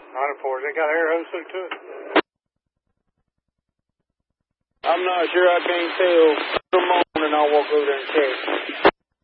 Not a Ford. They got air hose hooked to it. I'm not sure. I can't tell. Come on, and I'll walk over there and check.